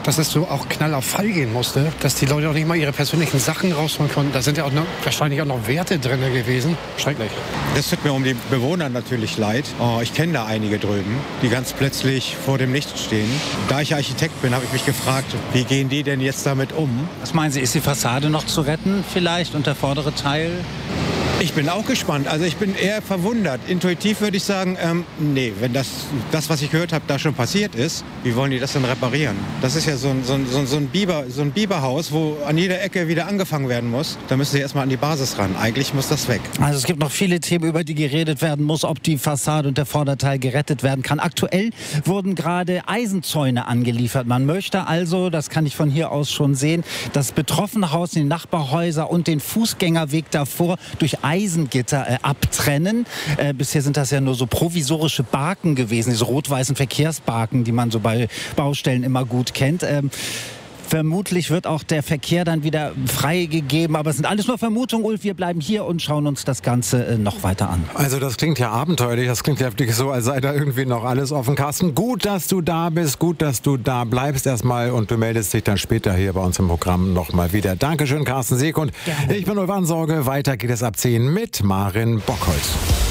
dass es so auch knall auf Fall gehen musste, dass die Leute auch nicht mal ihre persönlichen Sachen rausholen konnten. Da sind ja auch wahrscheinlich auch noch Werte drin gewesen. Schrecklich. Das tut mir um die Bewohner natürlich leid. Ich kenne da einige drüben, die ganz plötzlich vor dem Licht stehen. Da ich Architekt bin, habe ich mich gefragt, wie gehen die denn jetzt damit um? Was meinen Sie, ist die Fassade noch zu retten vielleicht und der vordere Teil? Ich bin auch gespannt. Also ich bin eher verwundert. Intuitiv würde ich sagen, nee, wenn das, was ich gehört habe, da schon passiert ist, wie wollen die das denn reparieren? Das ist ja so ein Biberhaus, wo an jeder Ecke wieder angefangen werden muss. Da müssen sie erstmal an die Basis ran. Eigentlich muss das weg. Also es gibt noch viele Themen, über die geredet werden muss, ob die Fassade und der Vorderteil gerettet werden kann. Aktuell wurden gerade Eisenzäune angeliefert. Man möchte also, das kann ich von hier aus schon sehen, das betroffene Haus, die Nachbarhäuser und den Fußgängerweg davor durch Eisengitter abtrennen. Bisher sind das ja nur so provisorische Barken gewesen, diese rot-weißen Verkehrsbarken, die man so bei Baustellen immer gut kennt. Vermutlich wird auch der Verkehr dann wieder freigegeben. Aber es sind alles nur Vermutungen, Ulf. Wir bleiben hier und schauen uns das Ganze noch weiter an. Also das klingt ja abenteuerlich. Das klingt ja wirklich so, als sei da irgendwie noch alles auf dem Kasten. Gut, dass du da bist. Gut, dass du da bleibst erstmal. Und du meldest dich dann später hier bei uns im Programm nochmal wieder. Dankeschön, Carsten Sieg. Und ich bin Ulf Ansorge. Weiter geht es ab 10 mit Marin Bockholz.